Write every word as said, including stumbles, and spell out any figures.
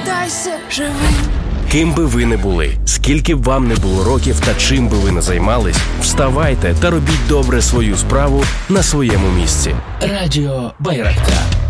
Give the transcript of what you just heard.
повертайся живим. Ким би ви не були, скільки б вам не було років та чим би ви не займались, вставайте та робіть добре свою справу на своєму місці. Радіо Байрактар.